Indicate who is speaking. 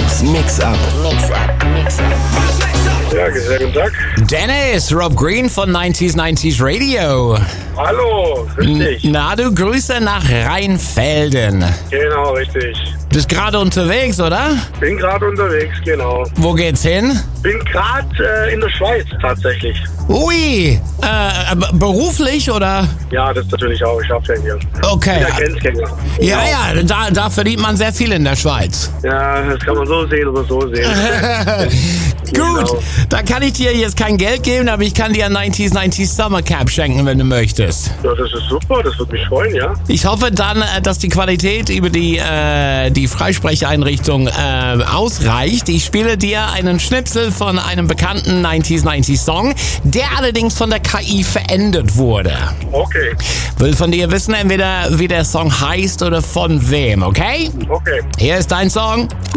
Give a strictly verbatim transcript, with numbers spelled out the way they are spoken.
Speaker 1: Robs Mix-Up.
Speaker 2: Mix-Up, Mix-Up.
Speaker 3: Ja, sehr guten Tag.
Speaker 1: Dennis, Rob Green von neunzig neunzig Radio.
Speaker 3: Hallo, richtig.
Speaker 1: Na, du Grüße nach Rheinfelden.
Speaker 3: Genau, richtig.
Speaker 1: Bist gerade unterwegs, oder?
Speaker 3: Bin gerade unterwegs, genau.
Speaker 1: Wo geht's hin?
Speaker 3: Bin gerade äh, in der Schweiz tatsächlich.
Speaker 1: Ui, äh, b- beruflich oder?
Speaker 3: Ja, das natürlich auch. Ich arbeite hier.
Speaker 1: Okay.
Speaker 3: Ja, Grenzgänger.
Speaker 1: Ja, ja, da, da verdient man sehr viel in der Schweiz.
Speaker 3: Ja, das kann man so sehen oder so sehen.
Speaker 1: Gut,
Speaker 3: Genau.
Speaker 1: da kann ich dir jetzt kein Geld geben, aber ich kann dir ein neunzig neunzig Summer Cap schenken, wenn du möchtest.
Speaker 3: Ja, das ist super. Das würde mich freuen, ja.
Speaker 1: Ich hoffe dann, äh, dass die Qualität über die, äh, die Freisprecheinrichtung äh, ausreicht. Ich spiele dir einen Schnipsel von einem bekannten neunzig neunzig Song, der allerdings von der K I verändert wurde.
Speaker 3: Okay,
Speaker 1: Will von dir wissen, entweder wie der Song heißt oder von wem, okay?
Speaker 3: okay.
Speaker 1: Hier ist dein Song